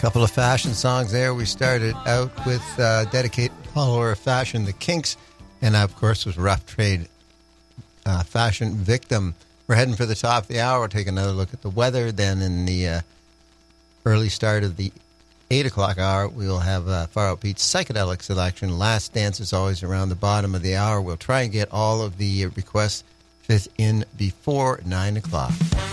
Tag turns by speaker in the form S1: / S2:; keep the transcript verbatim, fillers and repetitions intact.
S1: Couple of fashion songs there. We started out with uh, dedicated follower of fashion, the Kinks, and of course was Rough Trade, uh, Fashion Victim. We're heading for the top of the hour. We'll take another look at the weather. Then in the uh, early start of the eight o'clock hour, we will have uh, Far Out Beach Psychedelic Selection. Last dance is always around the bottom of the hour. We'll try and get all of the requests fit in before nine o'clock.